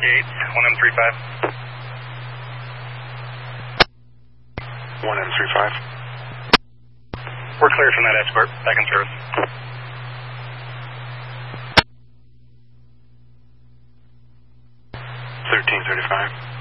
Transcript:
Gate, 1M35. 1M35. We're clear from that escort. Back in service. $1335.